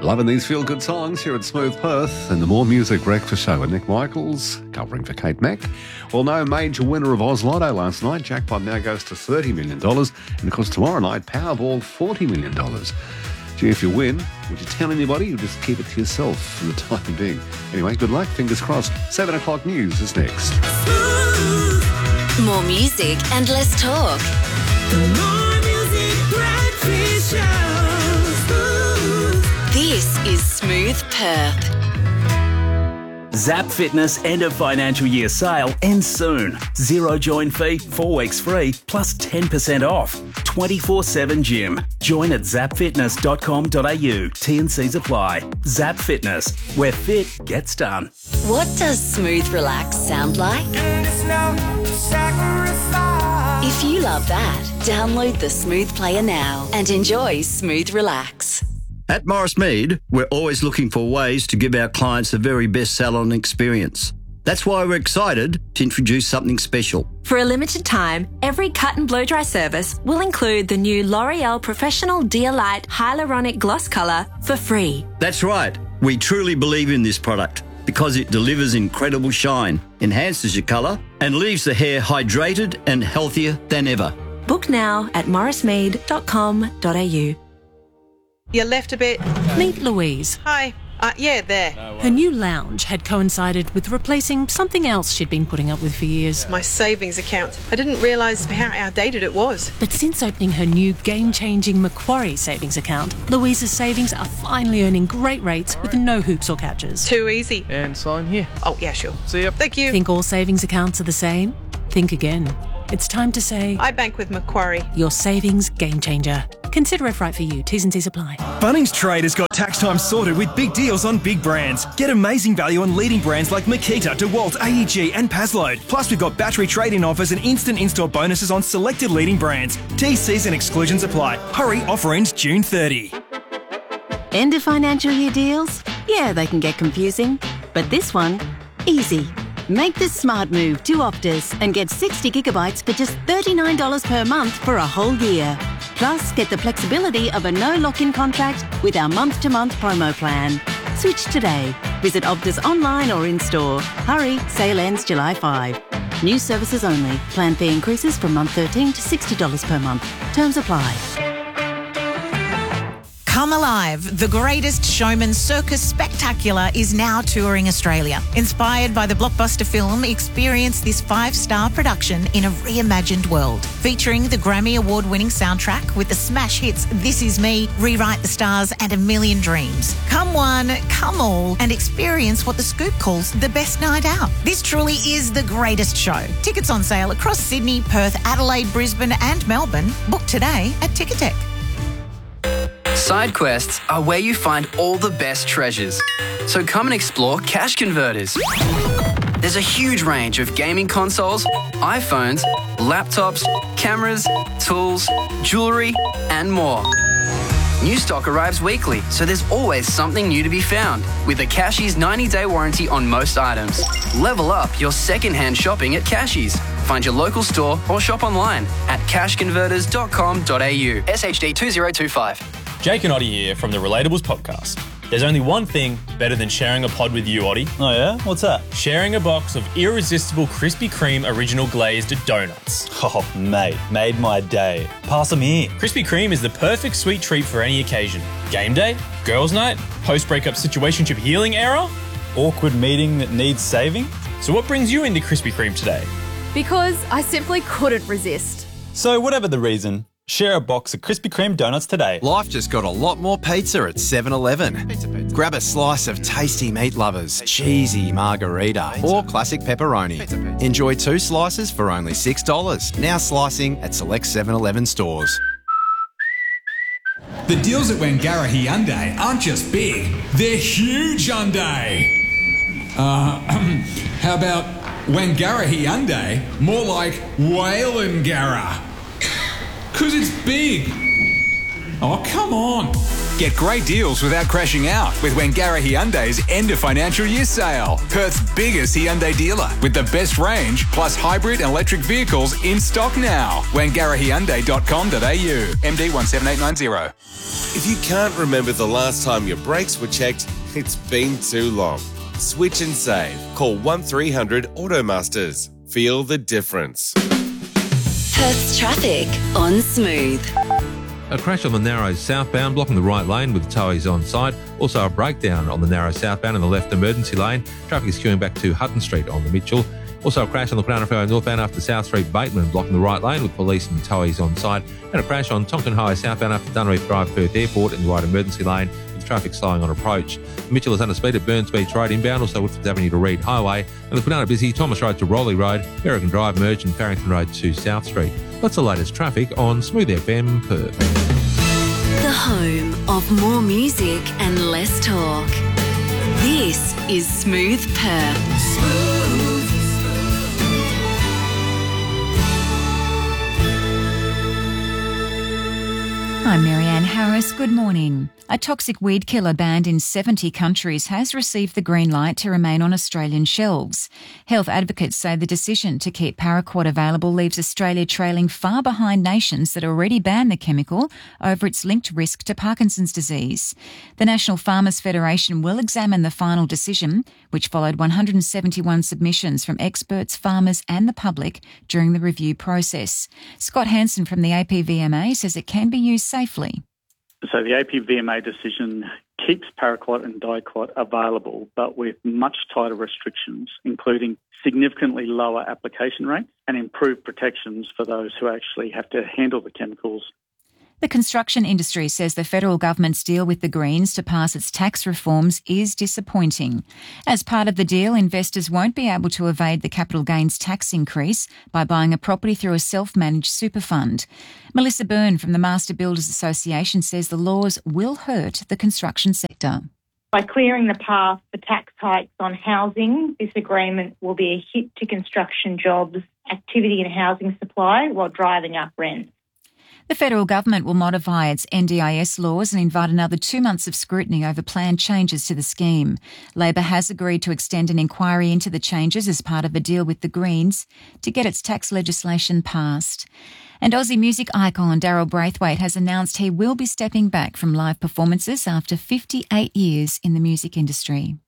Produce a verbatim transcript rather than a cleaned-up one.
Loving these feel-good songs here at Smooth Perth and the More Music Breakfast Show with Nick Michaels, covering for Kate Mack. Well, no major winner of Oz Lotto last night. Jackpot now goes to thirty million dollars. And, of course, tomorrow night, Powerball, forty million dollars. Gee, if you win, would you tell anybody or just keep it to yourself for the time being? Anyway, good luck. Fingers crossed. seven o'clock news is next. More music and less talk. The More Music Breakfast Show. This is Smooth Perth. Zap Fitness end of financial year sale ends soon. Zero join fee, four weeks free, plus ten percent off. twenty-four seven gym. Join at zap fitness dot com dot a u. T and Cs apply. Zap Fitness, where fit gets done. What does Smooth Relax sound like? If you love that, download the Smooth Player now and enjoy Smooth Relax. At Morris Mead, we're always looking for ways to give our clients the very best salon experience. That's why we're excited to introduce something special. For a limited time, every cut and blow dry service will include the new L'Oreal Professional Dear Light Hyaluronic Gloss Colour for free. That's right. We truly believe in this product because it delivers incredible shine, enhances your colour, and leaves the hair hydrated and healthier than ever. Book now at morris mead dot com dot a u. You left a bit. Meet Louise. Hi. Uh, yeah, there. Her new lounge had coincided with replacing something else she'd been putting up with for years. My savings account. I didn't realise how outdated it was. But since opening her new game-changing Macquarie savings account, Louise's savings are finally earning great rates with no hoops or catches. Too easy. And sign here. Oh, yeah, sure. See ya. Thank you. Think all savings accounts are the same? Think again. It's time to say... I bank with Macquarie. Your savings game changer. Consider if right for you. T's and C's apply. Bunnings Trade has got tax time sorted with big deals on big brands. Get amazing value on leading brands like Makita, DeWalt, A E G and Pazload. Plus we've got battery trade-in offers and instant in-store bonuses on selected leading brands. T Cs and exclusions apply. Hurry, offer ends June thirtieth. End of financial year deals? Yeah, they can get confusing. But this one, easy. Make the smart move to Optus and get sixty gigabytes for just thirty-nine dollars per month for a whole year. Plus, get the flexibility of a no lock-in contract with our month-to-month promo plan. Switch today. Visit Optus online or in-store. Hurry, sale ends July fifth. New services only. Plan fee increases from month thirteen to sixty dollars per month. Terms apply. Come Alive, the greatest showman circus spectacular is now touring Australia. Inspired by the blockbuster film, experience this five-star production in a reimagined world. Featuring the Grammy Award-winning soundtrack with the smash hits This Is Me, Rewrite the Stars and A Million Dreams. Come one, come all, and experience what The Scoop calls the best night out. This truly is the greatest show. Tickets on sale across Sydney, Perth, Adelaide, Brisbane and Melbourne. Book today at Ticketek. Side quests are where you find all the best treasures. So come and explore Cash Converters. There's a huge range of gaming consoles, iPhones, laptops, cameras, tools, jewellery, and more. New stock arrives weekly, so there's always something new to be found. With a Cashies ninety-day warranty on most items. Level up your second-hand shopping at Cashies. Find your local store or shop online at cash converters dot com dot a u. S H D two zero two five. Jake and Oddie here from the Relatables podcast. There's only one thing better than sharing a pod with you, Oddie. Oh yeah? What's that? Sharing a box of irresistible Krispy Kreme original glazed donuts. Oh, mate, made my day. Pass them here. Krispy Kreme is the perfect sweet treat for any occasion. Game day, girls' night, post-breakup situationship healing era, awkward meeting that needs saving. So what brings you into Krispy Kreme today? Because I simply couldn't resist. So whatever the reason, share a box of Krispy Kreme donuts today. Life just got a lot more pizza at seven eleven. Pizza, pizza. Grab a slice of tasty meat lovers, cheesy margarita, pizza. Or classic pepperoni. Pizza, pizza. Enjoy two slices for only six dollars. Now slicing at select seven eleven stores. The deals at Wangara Hyundai aren't just big, they're huge Hyundai. Uh, how about Wangara Hyundai, more like Whalengara? Because it's big. Oh, come on. Get great deals without crashing out with Wangara Hyundai's end of financial year sale. Perth's biggest Hyundai dealer with the best range plus hybrid and electric vehicles in stock now. wangara hyundai dot com dot a u. M D one seven eight nine zero. If you can't remember the last time your brakes were checked, it's been too long. Switch and save. Call one three hundred Automasters. Feel the difference. Perth's traffic on Smooth. A crash on the narrow southbound, blocking the right lane with towies on side. Also a breakdown on the narrow southbound in the left emergency lane. Traffic is queuing back to Hutton Street on the Mitchell. Also a crash on the Crown Freeway northbound after South Street Bateman, blocking the right lane with police and towies on side. And a crash on Tonkin High southbound after Dunreef Drive, Perth Airport in the right emergency lane with traffic slowing on approach. Mitchell is under speed at Burns Beach Road inbound, also Woodford Avenue to Reed Highway. And the Banana busy Thomas Road to Rowley Road, Berrigan Drive merge and Farrington Road to South Street. That's the latest traffic on Smooth F M Perth. The home of more music and less talk. This is Smooth Perth. I'm Marianne Harris. Good morning. A toxic weed killer banned in seventy countries has received the green light to remain on Australian shelves. Health advocates say the decision to keep paraquat available leaves Australia trailing far behind nations that already banned the chemical over its linked risk to Parkinson's disease. The National Farmers Federation will examine the final decision, which followed one hundred seventy-one submissions from experts, farmers and the public during the review process. Scott Hansen from the A P V M A says it can be used safely. So the A P V M A decision keeps paraquat and diquat available, but with much tighter restrictions, including significantly lower application rates and improved protections for those who actually have to handle the chemicals. The construction industry says the federal government's deal with the Greens to pass its tax reforms is disappointing. As part of the deal, investors won't be able to evade the capital gains tax increase by buying a property through a self-managed super fund. Melissa Byrne from the Master Builders Association says the laws will hurt the construction sector. By clearing the path for tax hikes on housing, this agreement will be a hit to construction jobs, activity and housing supply while driving up rent. The federal government will modify its N D I S laws and invite another two months of scrutiny over planned changes to the scheme. Labor has agreed to extend an inquiry into the changes as part of a deal with the Greens to get its tax legislation passed. And Aussie music icon Daryl Braithwaite has announced he will be stepping back from live performances after fifty-eight years in the music industry.